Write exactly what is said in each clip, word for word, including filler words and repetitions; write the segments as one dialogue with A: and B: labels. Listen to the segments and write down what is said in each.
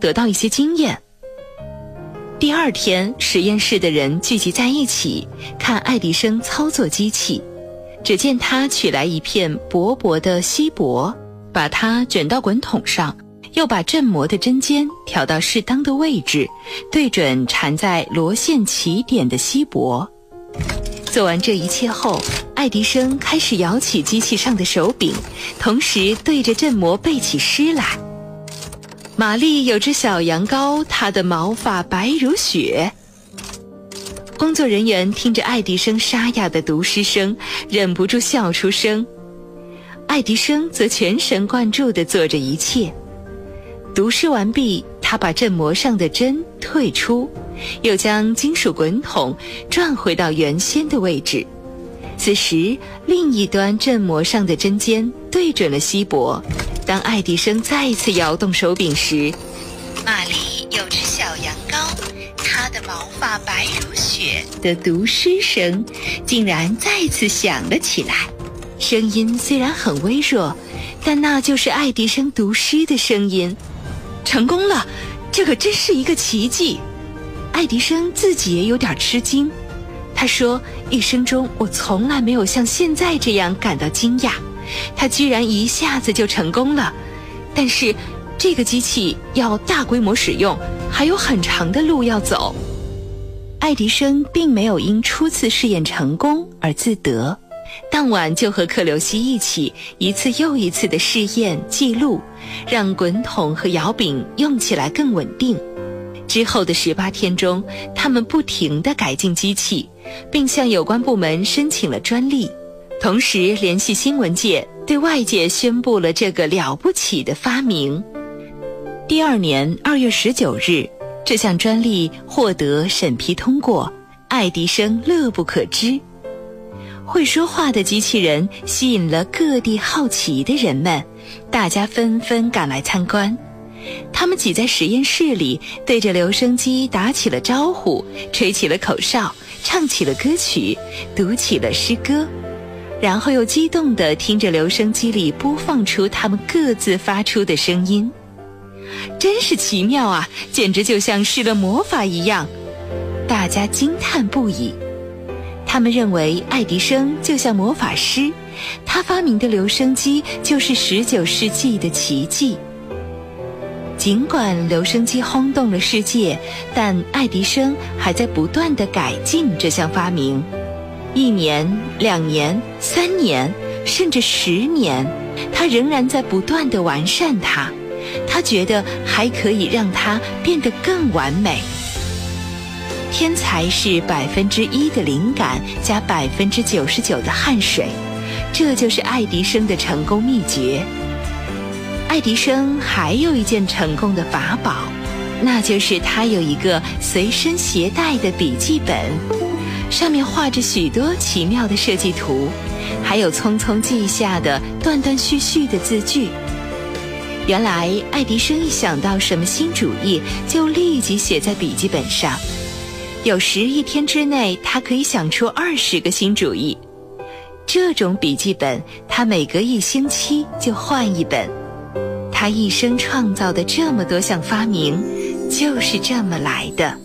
A: 得到一些经验。第二天，实验室的人聚集在一起，看爱迪生操作机器。只见他取来一片薄薄的锡箔，把它卷到滚筒上，又把振膜的针尖调到适当的位置，对准缠在螺线起点的锡箔。做完这一切后，爱迪生开始摇起机器上的手柄，同时对着振膜背起诗来。玛丽有只小羊羔，它的毛发白如雪。工作人员听着爱迪生沙哑的读诗声，忍不住笑出声。爱迪生则全神贯注地做着一切。读诗完毕，他把振膜上的针退出，又将金属滚筒转回到原先的位置。此时，另一端振膜上的针尖对准了锡箔。当爱迪生再次摇动手柄时，玛丽有只小羊羔，它的毛发白如雪的读诗声竟然再次响了起来。声音虽然很微弱，但那就是爱迪生读诗的声音。成功了，这可真是一个奇迹。爱迪生自己也有点吃惊，他说，一生中我从来没有像现在这样感到惊讶，他居然一下子就成功了。但是这个机器要大规模使用，还有很长的路要走。爱迪生并没有因初次试验成功而自得，当晚就和克留西一起一次又一次的试验记录，让滚筒和摇柄用起来更稳定。之后的十八天中，他们不停地改进机器，并向有关部门申请了专利，同时联系新闻界，对外界宣布了这个了不起的发明。第二年二月十九日，这项专利获得审批通过，爱迪生乐不可支。会说话的机器人吸引了各地好奇的人们，大家纷纷赶来参观。他们挤在实验室里，对着留声机打起了招呼，吹起了口哨，唱起了歌曲，读起了诗歌，然后又激动地听着留声机里播放出他们各自发出的声音。真是奇妙啊，简直就像施了魔法一样，大家惊叹不已。他们认为爱迪生就像魔法师，他发明的留声机就是十九世纪的奇迹。尽管留声机轰动了世界，但爱迪生还在不断地改进这项发明。一年、两年、三年，甚至十年，他仍然在不断地完善它。他觉得还可以让它变得更完美。天才是百分之一的灵感加百分之九十九的汗水，这就是爱迪生的成功秘诀。爱迪生还有一件成功的法宝，那就是他有一个随身携带的笔记本，上面画着许多奇妙的设计图，还有匆匆记下的断断续续的字句。原来爱迪生一想到什么新主意，就立即写在笔记本上。有时一天之内，他可以想出二十个新主意。这种笔记本，他每隔一星期就换一本。他一生创造的这么多项发明，就是这么来的。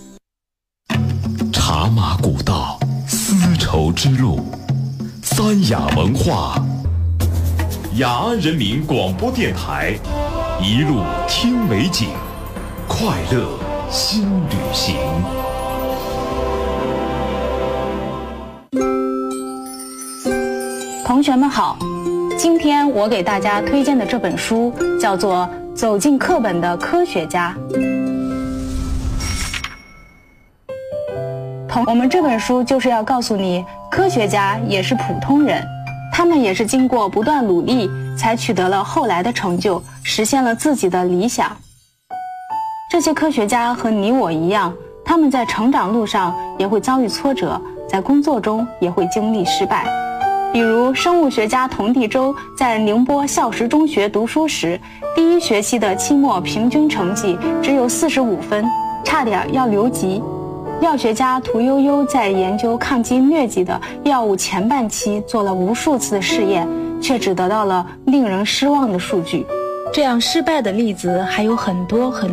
B: 茶马古道，丝绸之路，三雅文化，雅安人民广播电台，一路听美景，快乐新旅行。
C: 同学们好，今天我给大家推荐的这本书叫做《走进课本的科学家》。同我们这本书就是要告诉你，科学家也是普通人，他们也是经过不断努力才取得了后来的成就，实现了自己的理想。这些科学家和你我一样，他们在成长路上也会遭遇挫折，在工作中也会经历失败。比如生物学家童第周在宁波孝实中学读书时，第一学期的期末平均成绩只有四十五分，差点要留级。药学家屠呦呦在研究抗击疟疾的药物前半期做了无数次试验，却只得到了令人失望的数据。这样失败的例子还有很多很多。